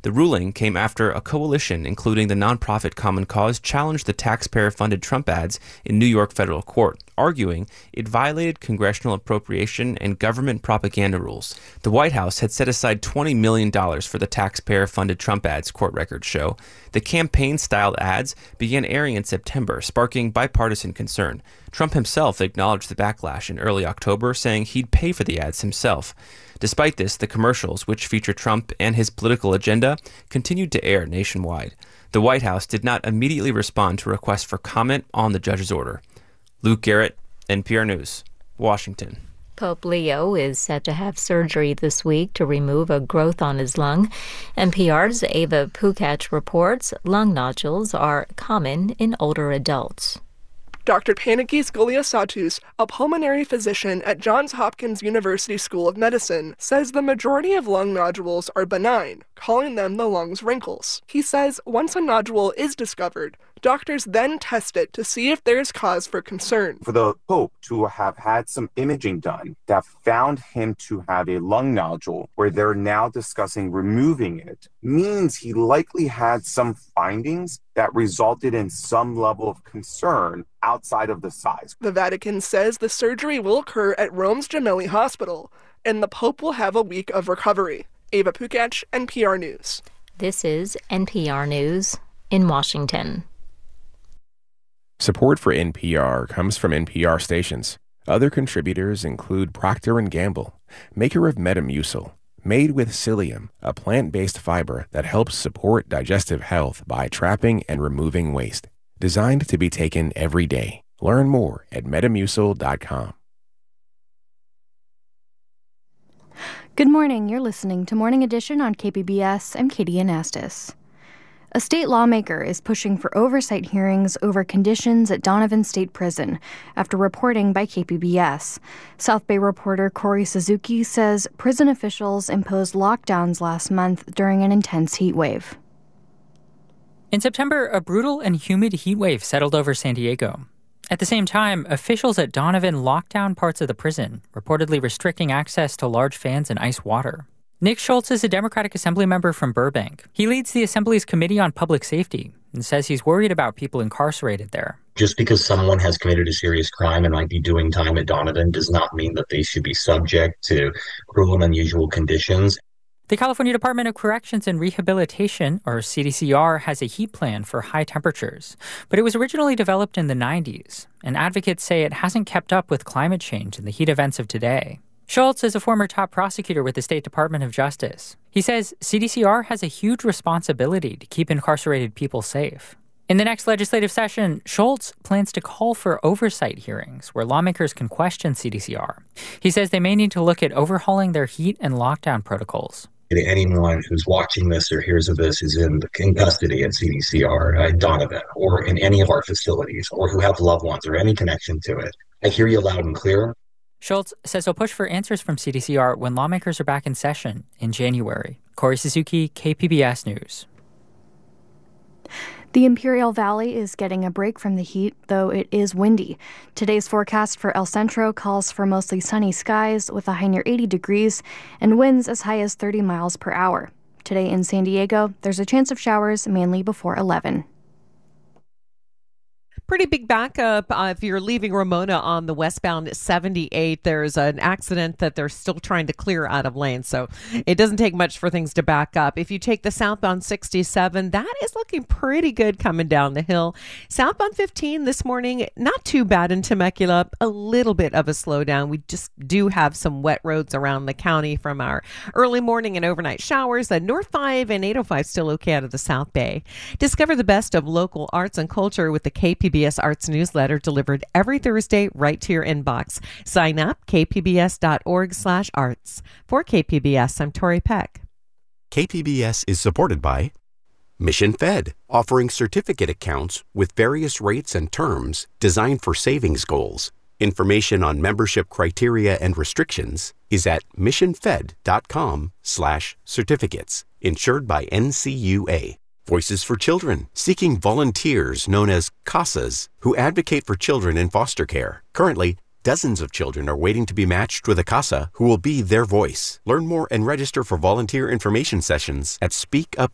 The ruling came after a coalition, including the nonprofit Common Cause, challenged the taxpayer-funded Trump ads in New York federal court, arguing it violated congressional appropriation and government propaganda rules. The White House had set aside $20 million for the taxpayer-funded Trump ads, court records show. The campaign-styled ads began airing in September, sparking bipartisan concern. Trump himself acknowledged the backlash in early October, saying he'd pay for the ads himself. Despite this, the commercials, which feature Trump and his political agenda, continued to air nationwide. The White House did not immediately respond to requests for comment on the judge's order. Luke Garrett, NPR News, Washington. Pope Leo is set to have surgery this week to remove a growth on his lung. NPR's Ava Pukach reports lung nodules are common in older adults. Dr. Panagis Goliasatus, a pulmonary physician at Johns Hopkins University School of Medicine, says the majority of lung nodules are benign, calling them the lung's wrinkles. He says once a nodule is discovered, doctors then test it to see if there is cause for concern. For the Pope to have had some imaging done that found him to have a lung nodule where they're now discussing removing it means he likely had some findings that resulted in some level of concern outside of the size. The Vatican says the surgery will occur at Rome's Gemelli Hospital, and the Pope will have a week of recovery. Ava Pukach, NPR News. This is NPR News in Washington. Support for NPR comes from NPR stations. Other contributors include Procter & Gamble, maker of Metamucil, made with psyllium, a plant-based fiber that helps support digestive health by trapping and removing waste. Designed to be taken every day. Learn more at Metamucil.com. Good morning. You're listening to Morning Edition on KPBS. I'm Katie Anastas. A state lawmaker is pushing for oversight hearings over conditions at Donovan State Prison after reporting by KPBS. South Bay reporter Corey Suzuki says prison officials imposed lockdowns last month during an intense heat wave. In September, a brutal and humid heat wave settled over San Diego. At the same time, officials at Donovan locked down parts of the prison, reportedly restricting access to large fans and ice water. Nick Schultz is a Democratic Assembly member from Burbank. He leads the Assembly's Committee on Public Safety and says he's worried about people incarcerated there. Just because someone has committed a serious crime and might be doing time at Donovan does not mean that they should be subject to cruel and unusual conditions. The California Department of Corrections and Rehabilitation, or CDCR, has a heat plan for high temperatures, but it was originally developed in the 90s, and advocates say it hasn't kept up with climate change and the heat events of today. Schultz is a former top prosecutor with the State Department of Justice. He says CDCR has a huge responsibility to keep incarcerated people safe. In the next legislative session, Schultz plans to call for oversight hearings where lawmakers can question CDCR. He says they may need to look at overhauling their heat and lockdown protocols. Anyone who's watching this or hears of this is in custody at CDCR, at Donovan, or in any of our facilities, or who have loved ones or any connection to it. I hear you loud and clear. Schultz says he'll push for answers from CDCR when lawmakers are back in session in January. Corey Suzuki, KPBS News. The Imperial Valley is getting a break from the heat, though it is windy. Today's forecast for El Centro calls for mostly sunny skies with a high near 80 degrees and winds as high as 30 miles per hour. Today in San Diego, there's a chance of showers mainly before 11. Pretty big backup if you're leaving Ramona on the westbound 78. There's an accident that they're still trying to clear out of lane, so it doesn't take much for things to back up. If you take the southbound 67, that is looking pretty good coming down the hill. Southbound 15 this morning, not too bad in Temecula, a little bit of a slowdown. We just do have some wet roads around the county from our early morning and overnight showers. North 5 and 805 still okay out of the South Bay. Discover the best of local arts and culture with the KPBS Arts newsletter delivered every Thursday right to your inbox. Sign up, kpbs.org/arts. For KPBS, I'm Tori Peck. KPBS is supported by Mission Fed, offering certificate accounts with various rates and terms designed for savings goals. Information on membership criteria and restrictions is at missionfed.com/certificates. Insured by NCUA. Voices for Children, seeking volunteers known as CASAs, who advocate for children in foster care. Currently, dozens of children are waiting to be matched with a CASA who will be their voice. Learn more and register for volunteer information sessions at speakupkc.org.